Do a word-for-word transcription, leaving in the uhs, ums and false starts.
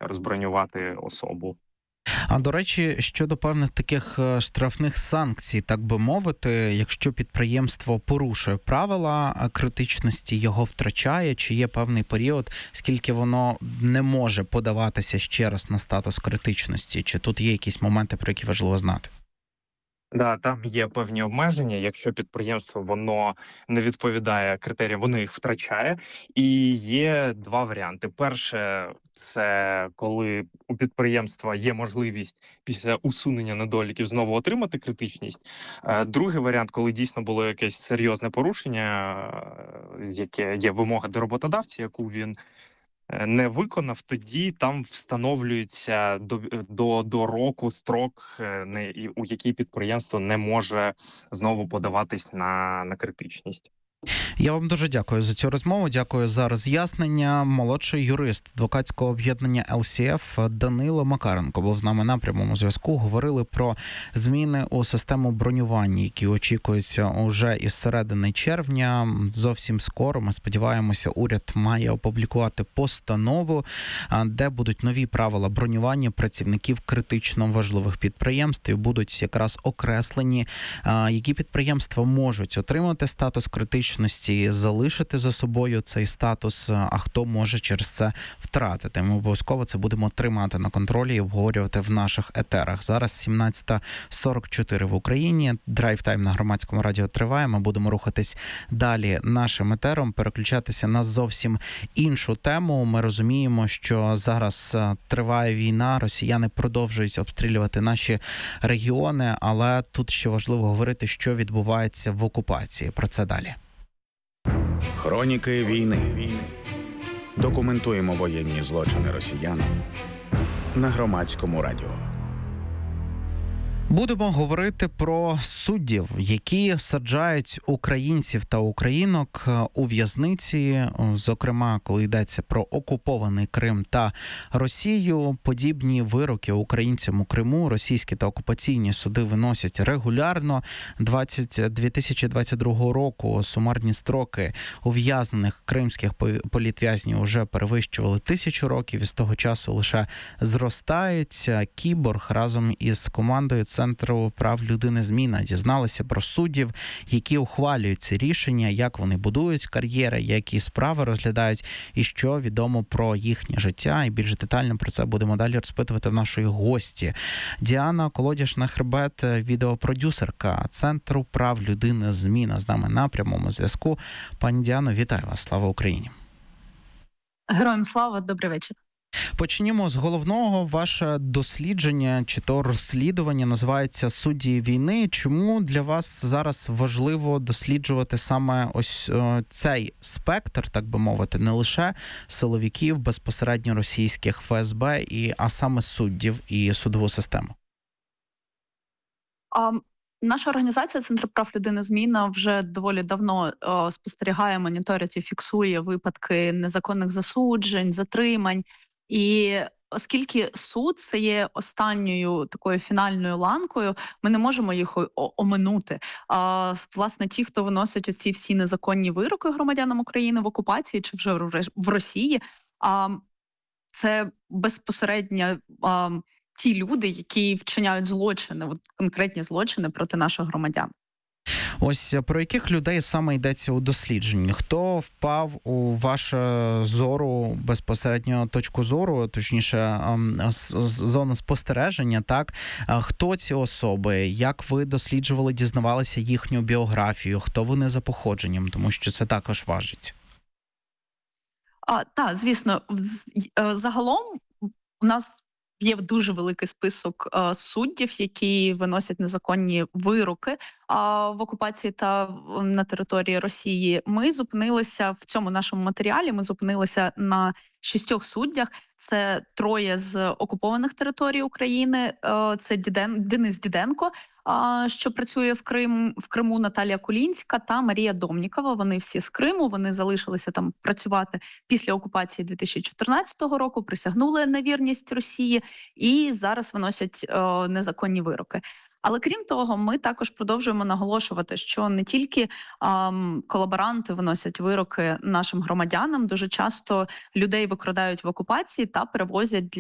розбронювати особу. А, до речі, щодо певних таких штрафних санкцій, так би мовити, якщо підприємство порушує правила критичності, його втрачає, чи є певний період, скільки воно не може подаватися ще раз на статус критичності, чи тут є якісь моменти, про які важливо знати? Да, там є певні обмеження. Якщо підприємство воно не відповідає критеріям, воно їх втрачає. І є два варіанти. Перше, це коли у підприємства є можливість після усунення недоліків знову отримати критичність. Е, Другий варіант, коли дійсно було якесь серйозне порушення, е, з яке є вимога до роботодавця, яку він е, не виконав, тоді там встановлюється до, до, до року строк, е, не, і- у який підприємство не може знову подаватись на, на критичність. Я вам дуже дякую за цю розмову, дякую за роз'яснення. Молодший юрист адвокатського об'єднання ел сі еф Данило Макаренко був з нами на прямому зв'язку. Говорили про зміни у систему бронювання, які очікуються уже із середини червня. Зовсім скоро, ми сподіваємося, уряд має опублікувати постанову, де будуть нові правила бронювання працівників критично важливих підприємств. І будуть якраз окреслені, які підприємства можуть отримати статус критичності, залишити за собою цей статус, а хто може через це втратити. Ми обов'язково це будемо тримати на контролі і обговорювати в наших етерах. Зараз сімнадцята сорок чотири в Україні. Драйв-тайм на Громадському радіо триває. Ми будемо рухатись далі нашим етером, переключатися на зовсім іншу тему. Ми розуміємо, що зараз триває війна, росіяни продовжують обстрілювати наші регіони, але тут ще важливо говорити, що відбувається в окупації. Про це далі. Хроніки війни. Документуємо воєнні злочини росіян на Громадському радіо. Будемо говорити про суддів, які саджають українців та українок у в'язниці, зокрема, коли йдеться про окупований Крим та Росію. Подібні вироки українцям у Криму російські та окупаційні суди виносять регулярно. дві тисячі двадцять другого року сумарні строки ув'язнених кримських політв'язнів вже перевищували тисячу років, і з того часу лише зростають. Кіборг разом із командою Центру прав людини «Зміна» дізналися про суддів, які ухвалюють ці рішення, як вони будують кар'єри, які справи розглядають і що відомо про їхнє життя. І більш детально про це будемо далі розпитувати в нашої гості. Діана Колодяж-Нахребет, відеопродюсерка Центру прав людини «Зміна», з нами на прямому зв'язку. Пані Діано, вітаю вас. Слава Україні. Героям слава, добрий вечір. Почнімо з головного. Ваше дослідження чи то розслідування називається «Судді війни». Чому для вас зараз важливо досліджувати саме ось о, цей спектр, так би мовити, не лише силовиків, безпосередньо російських еф ес бе, і, а саме суддів і судову систему? А, наша організація «Центр прав людини «Зміна» вже доволі давно о, спостерігає, моніторить і фіксує випадки незаконних засуджень, затримань. І оскільки суд – це є останньою такою фінальною ланкою, ми не можемо їх оминути. А, власне, ті, хто виносять оці всі незаконні вироки громадянам України в окупації чи вже в Росії, а, це безпосередньо а, ті люди, які вчиняють злочини, от конкретні злочини проти наших громадян. Ось про яких людей саме йдеться у дослідженні? Хто впав у вашу зору, безпосередньо точку зору, точніше, зону спостереження, так? Хто ці особи? Як ви досліджували, дізнавалися їхню біографію? Хто вони за походженням? Тому що це також важить. А, так, звісно. Загалом у нас є дуже великий список а, суддів, які виносять незаконні вироки а, в окупації та на території Росії. Ми зупинилися в цьому нашому матеріалі, ми зупинилися на шістьох суддях. Це троє з окупованих територій України, а, це Діден, Денис Діденко, а, що працює в, Крим, в Криму, Наталія Кулінська та Марія Домнікова. Вони всі з Криму, вони залишилися там працювати після окупації дві тисячі чотирнадцятого року, присягнули на вірність Росії і зараз виносять о, незаконні вироки. Але крім того, ми також продовжуємо наголошувати, що не тільки ем, колаборанти виносять вироки нашим громадянам, дуже часто людей викрадають в окупації та перевозять для